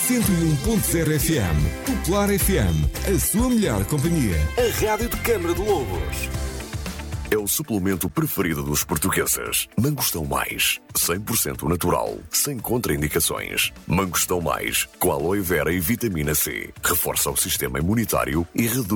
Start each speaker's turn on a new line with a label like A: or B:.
A: 101.0 FM. Popular FM, a sua melhor companhia. A rádio de Câmara de Lobos.
B: É o suplemento preferido dos portugueses. Mangostão Mais, 100% natural, sem contraindicações. Mangostão Mais, com aloe vera e vitamina C. Reforça o sistema imunitário e reduz